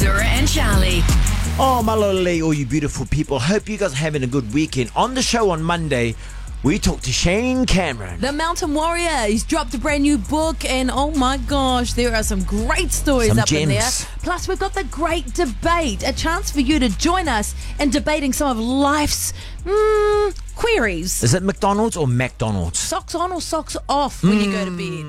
Zura and Charlie. Oh, malole, all you beautiful people. Hope you guys are having a good weekend. On the show on Monday, we talked to Shane Cameron. The Mountain Warrior. He's dropped a brand new book, and oh my gosh, there are some great stories Some up in there. gems. Plus, we've got the great debate, a chance for you to join us in debating some of life's queries. Is it McDonald's or McDonald's? Socks on or socks off when you go to bed?